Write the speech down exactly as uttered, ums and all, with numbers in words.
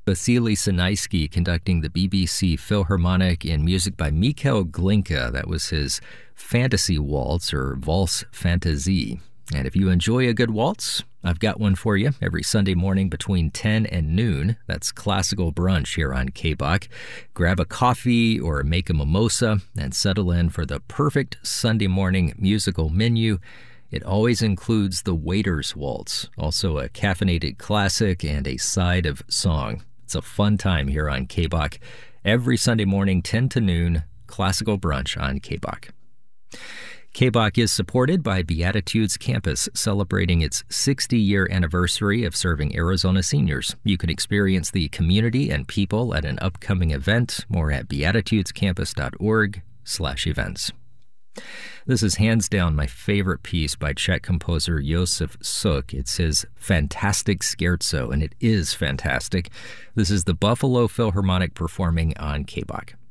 Vasily Sinaisky conducting the B B C Philharmonic in music by Mikhail Glinka. That was his Fantasy Waltz, or Valse Fantasie. And if you enjoy a good waltz, I've got one for you every Sunday morning between ten and noon. That's classical brunch here on K B O C. Grab a coffee or make a mimosa and settle in for the perfect Sunday morning musical menu. It always includes the Waiter's Waltz, also a caffeinated classic and a side of song. It's a fun time here on K B O C. Every Sunday morning, ten to noon, classical brunch on K B O C. K B O C is supported by Beatitudes Campus, celebrating its sixty-year anniversary of serving Arizona seniors. You can experience the community and people at an upcoming event. More at beatitudescampus.org slash events. This is hands down my favorite piece by Czech composer Josef Suk. It's his Fantastic Scherzo, and it is fantastic. This is the Buffalo Philharmonic performing on K B O C.